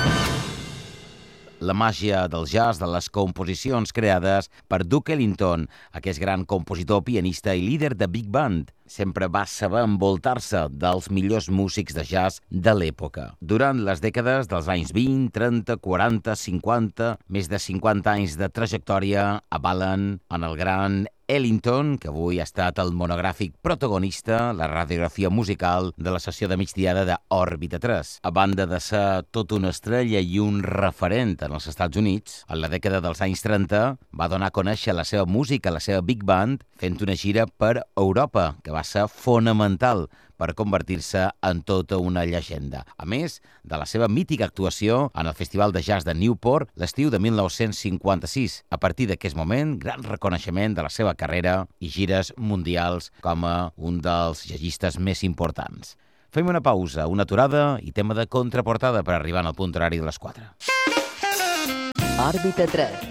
La màgia del jazz, de les composicions creades per Duke Ellington, aquest gran compositor, pianista i líder de big band. Sempre va saber envoltar-se dels millors músics de jazz de l'època. Durant les dècades dels anys 20, 30, 40, 50, més de 50 anys de trajectòria avalen en el gran Ellington, que avui ha estat el monogràfic protagonista, la radiografia musical de la sessió de migdiada d'Òrbita 3. A banda de ser tot una estrella i un referent en els Estats Units, en la dècada dels anys 30 va donar a conèixer la seva música, la seva big band, fent una gira per Europa, que va ser fonamental per convertir-se en tota una llegenda. A més de la seva mítica actuació en el Festival de Jazz de Newport l'estiu de 1956. A partir d'aquest moment, gran reconeixement de la seva carrera i gires mundials com a un dels jazzistes més importants. Fem una pausa, una aturada i tema de contraportada per arribar al punt horari de les 4. Òrbita 3.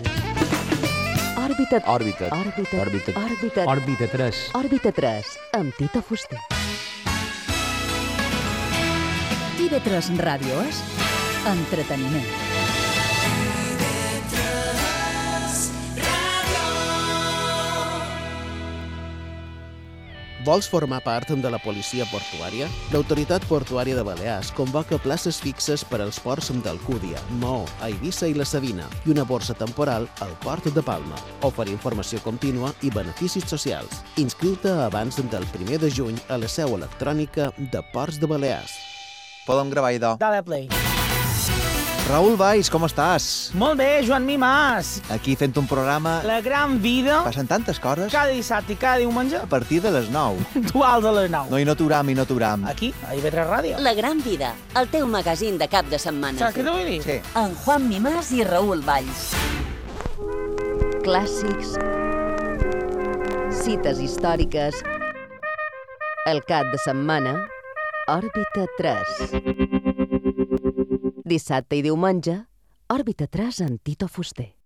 Òrbita 3. Òrbita 3, amb Tito Fuster. TV3 Ràdio és entreteniment. Vols formar part de la policia portuària? L'Autoritat Portuària de Balears convoca places fixes per als ports d'Alcúdia, Maó, Eivissa i la Savina i una borsa temporal al Port de Palma. Oferir informació contínua i beneficis socials. Inscriu-te abans del 1 de juny a la seu electrònica de Ports de Balears. Podem gravar, idò. Dale play. Raül Valls, com estàs? Molt bé, Joan Mimàs. Aquí fent un programa... La gran vida. Passen tantes coses. Cada dissabte i cada diumenge. A partir de les 9. Puntuals a les 9. No, i no aturam. Aquí, a IB3 Ràdio. La gran vida, el teu magazín de cap de setmana. Saps què t'ho vull dir? Sí. En Juan Mimàs i Raül Valls. Clàssics, cites històriques, el cap de setmana, Òrbita 3. Dissabte i diumenge, Òrbita 3 amb Tito Fuster.